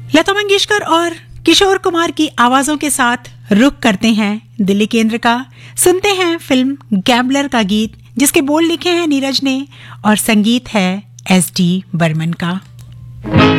लता मंगेशकर और किशोर कुमार की आवाजों के साथ रुख करते हैं दिल्ली केंद्र का। सुनते हैं फिल्म गैम्बलर का गीत, जिसके बोल लिखे हैं नीरज ने और संगीत है एस डी बर्मन का।